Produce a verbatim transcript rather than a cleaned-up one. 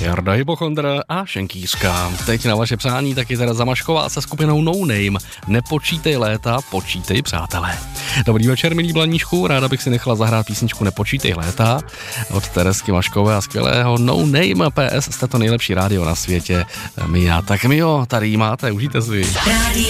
Jarda Hypochondr a Šenkýřka. Teď na vaše přání taky teda Zamašková se skupinou No Name. Nepočítej léta, počítej přátelé. Dobrý večer, milí Blaníšku, ráda bych si nechala zahrát písničku Nepočítej léta od Teresky Maškové a skvělého No Name. P S, jste to nejlepší rádio na světě. Mia, tak Mio, tady máte, užijte si.